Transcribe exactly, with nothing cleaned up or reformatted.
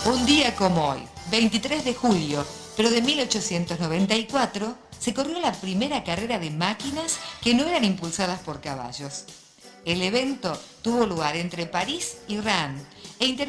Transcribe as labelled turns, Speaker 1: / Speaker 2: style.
Speaker 1: Un día como hoy, veintitrés de julio, pero de mil ochocientos noventa y cuatro, se corrió la primera carrera de máquinas que no eran impulsadas por caballos. El evento tuvo lugar entre París y Rennes e